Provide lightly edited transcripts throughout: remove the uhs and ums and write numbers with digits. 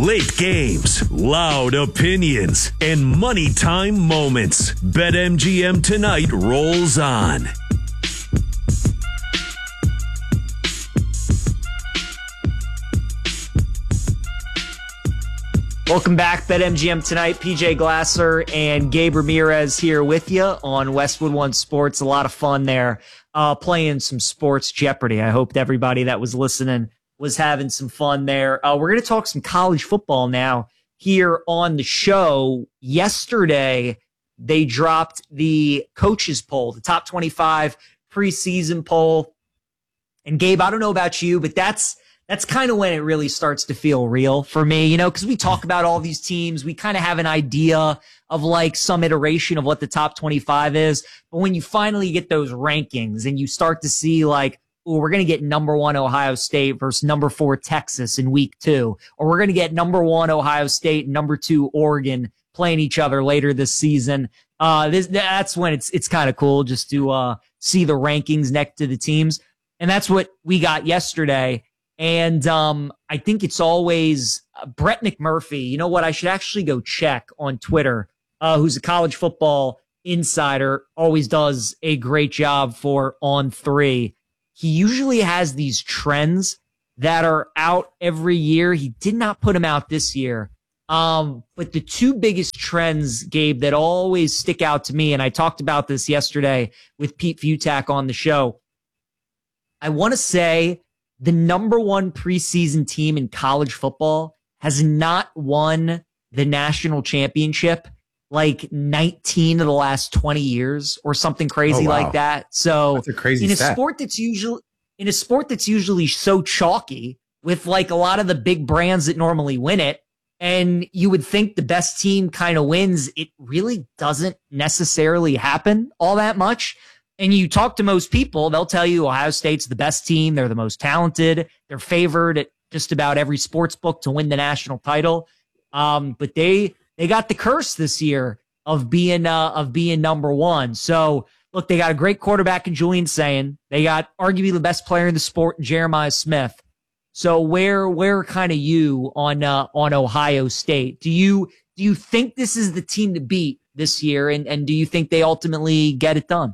Late games, loud opinions, and money time moments. BetMGM Tonight rolls on. Welcome back, BetMGM Tonight. PJ Glasser and Gabe Ramirez here with you on Westwood One Sports. A lot of fun there, playing some sports Jeopardy. I hope everybody that was listening was having some fun there. We're going to talk some college football now here on the show. Yesterday, they dropped the coaches poll, the top 25 preseason poll. And Gabe, I don't know about you, but that's kind of when it really starts to feel real for me, you know, because we talk about all these teams. We kind of have an idea of like some iteration of what the top 25 is. But when you finally get those rankings and you start to see like, oh, we're going to get number 1 Ohio State versus number 4 Texas in week 2, or we're going to get number 1 Ohio State and number 2 Oregon playing each other later this season. That's when it's kind of cool just to see the rankings next to the teams. And that's what we got yesterday. And I think it's always Brett McMurphy. You know what? I should actually go check on Twitter, who's a college football insider, always does a great job for On 3. He usually has these trends that are out every year. He did not put them out this year. But the two biggest trends, Gabe, that always stick out to me, and I talked about this yesterday with Pete Futak on the show. I want to say the number 1 preseason team in college football has not won the national championship like 19 of the last 20 years or something crazy like that. So that's a crazy in a stat. sport that's usually so chalky with like a lot of the big brands that normally win it, and you would think the best team kind of wins, it really doesn't necessarily happen all that much. And you talk to most people, they'll tell you Ohio State's the best team. They're the most talented. They're favored at just about every sports book to win the national title. But they got the curse this year of being number 1. So look, they got a great quarterback in Julian Sayin. They got arguably the best player in the sport in Jeremiah Smith. So where kind of you on Ohio State? Do you think this is the team to beat this year? And do you think they ultimately get it done?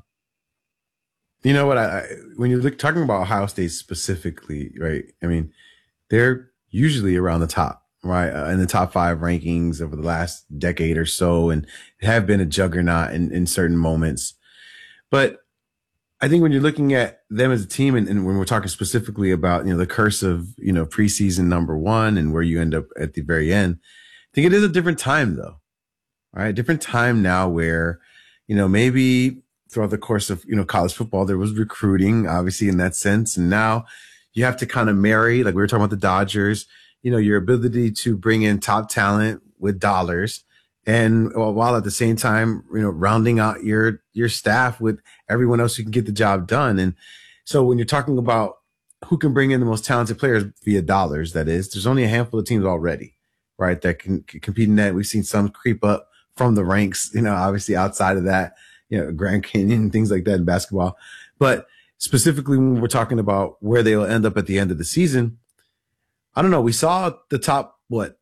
You know what? When you're talking about Ohio State specifically, right? I mean, they're usually around the top, right? In the top 5 rankings over the last decade or so, and have been a juggernaut in certain moments. But I think when you're looking at them as a team, and when we're talking specifically about, you know, the curse of, you know, preseason number 1 and where you end up at the very end, I think it is a different time though, right? A different time now where, you know, maybe throughout the course of, you know, college football, there was recruiting, obviously, in that sense. And now you have to kind of marry, like we were talking about the Dodgers, you know, your ability to bring in top talent with dollars, and while at the same time, you know, rounding out your staff with everyone else who can get the job done. And so when you're talking about who can bring in the most talented players via dollars, that is, there's only a handful of teams already, right, that can compete in that. We've seen some creep up from the ranks, you know, obviously outside of that, you know, Grand Canyon and things like that in basketball. But specifically when we're talking about where they'll end up at the end of the season, I don't know. We saw the top,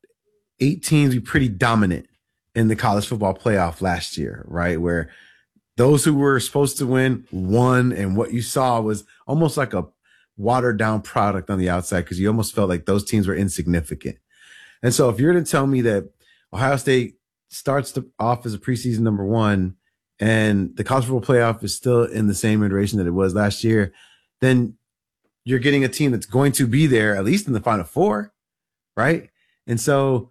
8 teams be pretty dominant in the college football playoff last year, right? Where those who were supposed to win won. And what you saw was almost like a watered down product on the outside, because you almost felt like those teams were insignificant. And so if you're to tell me that Ohio State starts off as a preseason number 1 and the college football playoff is still in the same iteration that it was last year, then you're getting a team that's going to be there at least in the Final Four, right? And so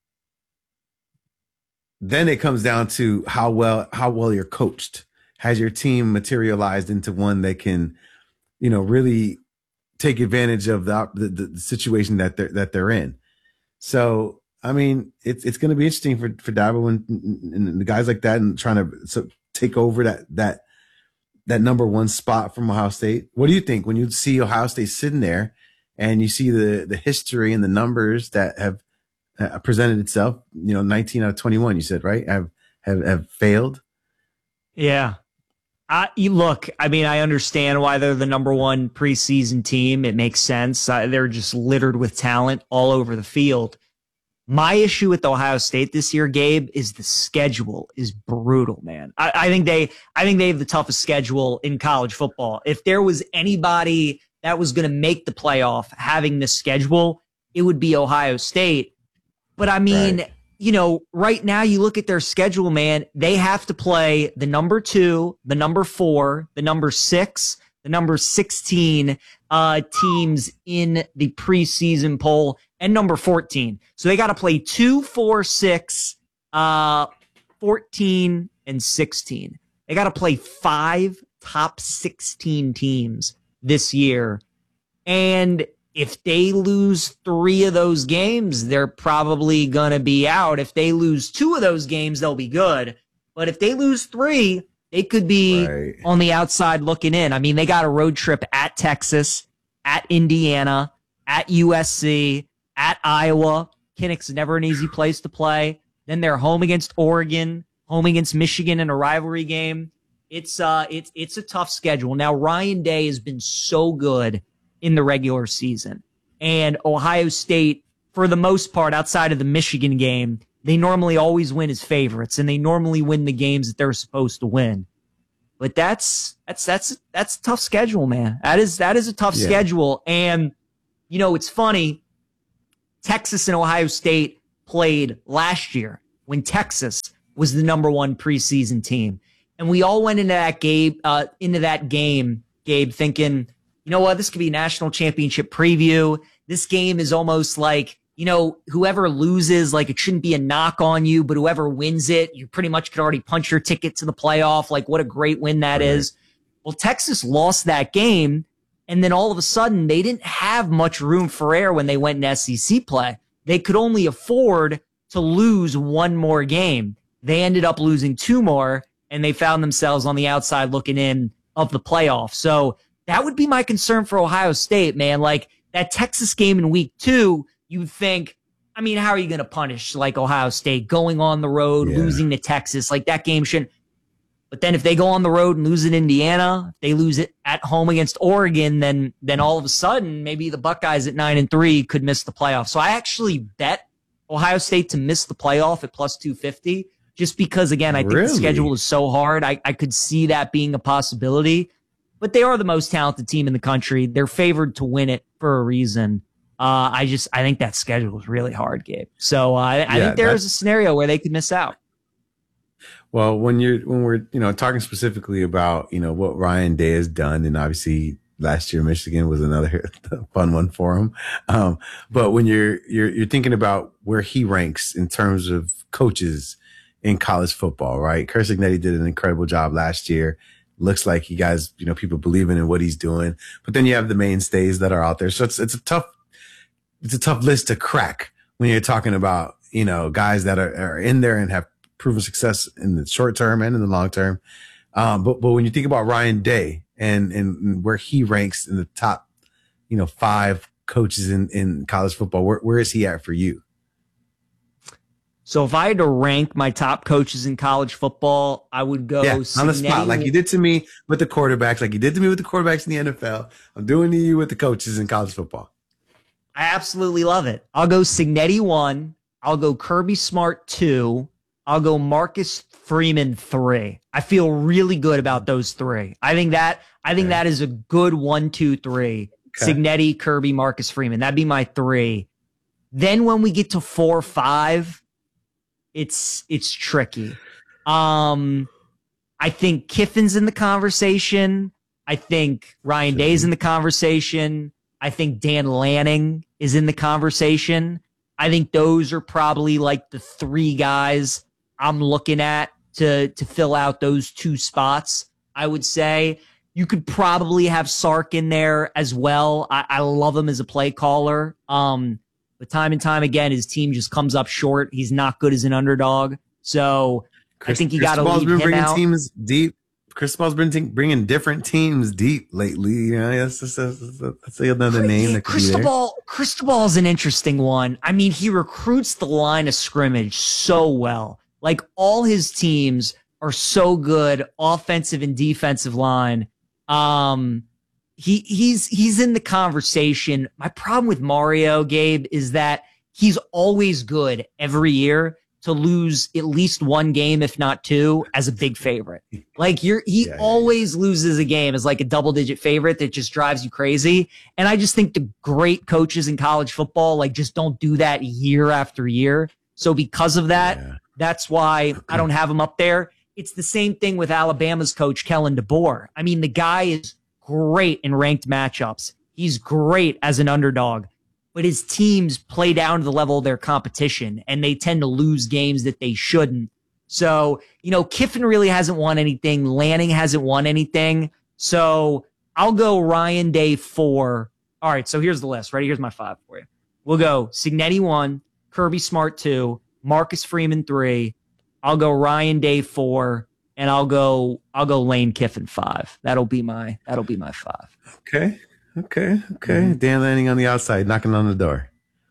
then it comes down to how well you're coached. Has your team materialized into one that can, you know, really take advantage of the situation that they're in? So I mean, it's going to be interesting for Dabo and the guys like that, and trying to take over that number 1 spot from Ohio State. What do you think when you see Ohio State sitting there and you see the history and the numbers that have presented itself? You know, 19 out of 21, you said, right? Have failed. Yeah. Look, I mean, I understand why they're the number 1 preseason team. It makes sense. They're just littered with talent all over the field. My issue with Ohio State this year, Gabe, is the schedule is brutal, man. I think they have the toughest schedule in college football. If there was anybody that was going to make the playoff having this schedule, it would be Ohio State. But I mean, right. You know, right now you look at their schedule, man, they have to play the number 2, the number 4, the number 6, the number 16 teams in the preseason poll, and number 14. So they got to play 2, 4, 6, 14, and 16. They got to play 5 top 16 teams this year. And if they lose 3 of those games, they're probably going to be out. If they lose 2 of those games, they'll be good. But if they lose 3, they could be on the outside looking in. I mean, they got a road trip at Texas, at Indiana, at USC, at Iowa. Kinnick's never an easy place to play. Then they're home against Oregon, home against Michigan in a rivalry game. It's a tough schedule. Now, Ryan Day has been so good in the regular season. And Ohio State, for the most part, outside of the Michigan game, they normally always win as favorites, and they normally win the games that they're supposed to win. But that's a tough schedule, man. That is a tough schedule. And, you know, it's funny. Texas and Ohio State played last year when Texas was the number 1 preseason team. And we all went into that game, Gabe, thinking, you know what, this could be a national championship preview. This game is almost like, you know, whoever loses, like, it shouldn't be a knock on you, but whoever wins it, you pretty much could already punch your ticket to the playoff. Like, what a great win that is. Well, Texas lost that game, and then all of a sudden, they didn't have much room for error when they went in SEC play. They could only afford to lose 1 more game. They ended up losing 2 more, and they found themselves on the outside looking in of the playoff. So that would be my concern for Ohio State, man. Like, that Texas game in week 2, you'd think, I mean, how are you going to punish, like, Ohio State going on the road, losing to Texas? Like, that game shouldn't. But then if they go on the road and lose in Indiana, if they lose it at home against Oregon, then all of a sudden, maybe the Buckeyes at 9-3 could miss the playoff. So I actually bet Ohio State to miss the playoff at plus 250, just because, again, I think the schedule is so hard. I could see that being a possibility. But they are the most talented team in the country. They're favored to win it for a reason. I think that schedule is really hard, Gabe. So I think there is a scenario where they could miss out. Well, when we're, you know, talking specifically about, you know, what Ryan Day has done, and obviously last year Michigan was another fun one for him. But when you're thinking about where he ranks in terms of coaches in college football, right? Curt Cignetti did an incredible job last year. Looks like you guys, you know, people believing in what he's doing. But then you have the mainstays that are out there. So it's a tough list to crack when you're talking about, you know, guys that are in there and have proven success in the short term and in the long term. But when you think about Ryan Day and where he ranks in the top, you know, 5 coaches in college football, where is he at for you? So if I had to rank my top coaches in college football, I would go on the spot, like you did to me with the quarterbacks, like you did to me with the quarterbacks in the NFL. I'm doing to you with the coaches in college football. I absolutely love it. I'll go Cignetti 1. I'll go Kirby Smart 2. I'll go Marcus Freeman 3. I feel really good about those 3. I think that is a good 1, 2, 3. Okay. Cignetti, Kirby, Marcus Freeman. That'd be my 3. Then when we get to 4, 5, it's tricky. I think Kiffin's in the conversation. I think Ryan Day's in the conversation. I think Dan Lanning is in the conversation. I think those are probably like the 3 guys I'm looking at to fill out those 2 spots. I would say you could probably have Sark in there as well. I love him as a play caller. But time and time again, his team just comes up short. He's not good as an underdog. So I think you got to leave him out. Teams deep. Cristobal's been bringing different teams deep lately. You know, that's another name that could be there. Cristobal is an interesting one. I mean, he recruits the line of scrimmage so well. Like, all his teams are so good, offensive and defensive line. He's in the conversation. My problem with Mario, Gabe, is that he's always good every year to lose at least one game, if not two, as a big favorite. Like he always loses a game as like a double-digit favorite that just drives you crazy. And I just think the great coaches in college football like just don't do that year after year. So because of that, that's why I don't have him up there. It's the same thing with Alabama's coach, Kellen DeBoer. I mean, the guy is great in ranked matchups. He's great as an underdog. But his teams play down to the level of their competition, and they tend to lose games that they shouldn't. So, Kiffin really hasn't won anything. Lanning hasn't won anything. So I'll go Ryan Day 4. All right, so here's the list. Ready? Here's my 5 for you. We'll go Cignetti 1, Kirby Smart 2, Marcus Freeman 3. I'll go Ryan Day 4, and I'll go Lane Kiffin 5. That'll be my 5. Okay. Dan Lanning on the outside, knocking on the door.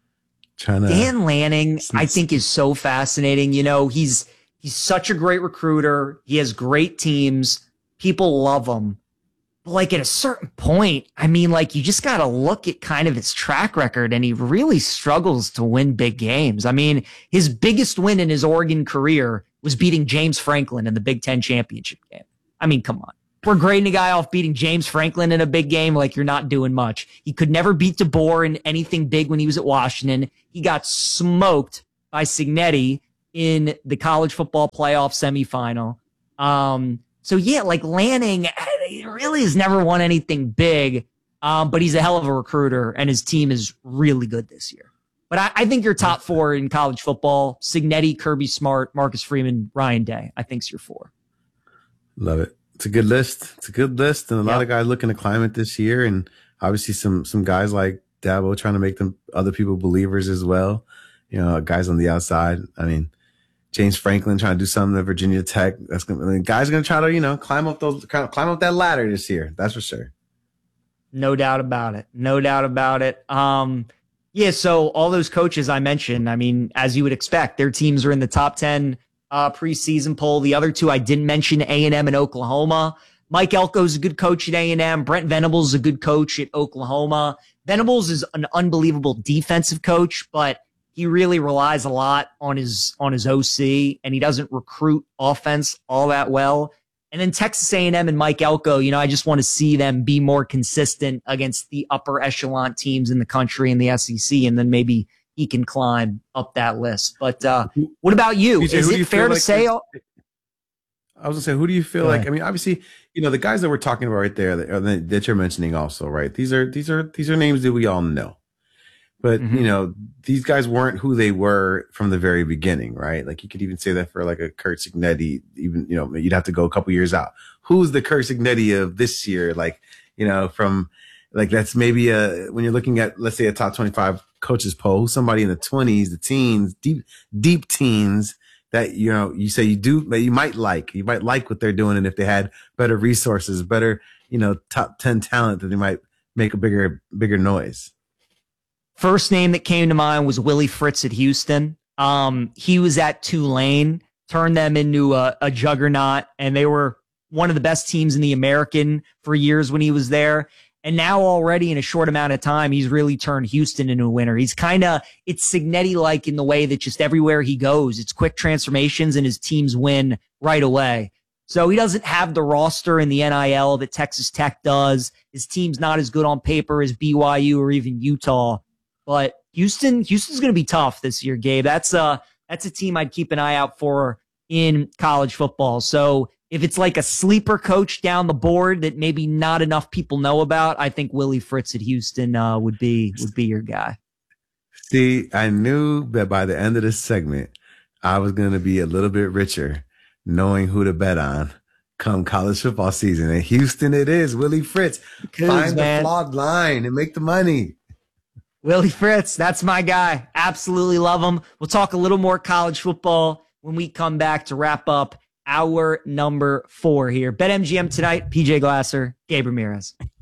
Dan Lanning, I think, is so fascinating. He's such a great recruiter. He has great teams. People love him. But like at a certain point, I mean, like you just got to look at kind of his track record, and he really struggles to win big games. I mean, his biggest win in his Oregon career was beating James Franklin in the Big Ten championship game. I mean, come on. We're grading a guy off beating James Franklin in a big game like you're not doing much. He could never beat DeBoer in anything big when he was at Washington. He got smoked by Cignetti in the college football playoff semifinal. So yeah, like Lanning, he really has never won anything big, but he's a hell of a recruiter, and his team is really good this year. But I think your top 4 in college football: Cignetti, Kirby Smart, Marcus Freeman, Ryan Day. I think's your 4. Love it. It's a good list. And a lot of guys looking to climb it this year. And obviously some guys like Dabo trying to make them other people believers as well. Guys on the outside. I mean, James Franklin trying to do something at Virginia Tech. Guys are going to try to, climb up that ladder this year. That's for sure. No doubt about it. Yeah. So all those coaches I mentioned, I mean, as you would expect, their teams are in the top 10 preseason poll. The other 2 I didn't mention, A&M and Oklahoma. Mike Elko's a good coach at A&M. Brent Venables is a good coach at Oklahoma. Venables is an unbelievable defensive coach, but he really relies a lot on his OC, and he doesn't recruit offense all that well. And then Texas A&M and Mike Elko, I just want to see them be more consistent against the upper echelon teams in the country and the SEC, and then maybe he can climb up that list. But what about you? PJ, is it fair to say? I was going to say, who do you feel like? I mean, obviously, the guys that we're talking about right there that you're mentioning also, right? These are names that we all know. But, these guys weren't who they were from the very beginning, right? Like you could even say that for like a Curt Cignetti, even, you'd have to go a couple years out. Who's the Curt Cignetti of this year? Like, from like, that's maybe when you're looking at, let's say a top 25 coaches poll, somebody in the 20s, the teens, deep teens that, you say you might like what they're doing. And if they had better resources, better, top 10 talent, that they might make a bigger noise. First name that came to mind was Willie Fritz at Houston. He was at Tulane, turned them into a juggernaut, and they were one of the best teams in the American for years when he was there. And now already in a short amount of time, he's really turned Houston into a winner. It's Cignetti-like in the way that just everywhere he goes, it's quick transformations and his teams win right away. So he doesn't have the roster in the NIL that Texas Tech does. His team's not as good on paper as BYU or even Utah. But Houston's going to be tough this year, Gabe. That's a team I'd keep an eye out for in college football. So if it's like a sleeper coach down the board that maybe not enough people know about, I think Willie Fritz at Houston would be your guy. See, I knew that by the end of this segment, I was going to be a little bit richer knowing who to bet on come college football season. And Houston it is, Willie Fritz. Find the flawed line and make the money. Willie Fritz, that's my guy. Absolutely love him. We'll talk a little more college football when we come back to wrap up our number 4 here. BetMGM tonight, PJ Glasser, Gabe Ramirez.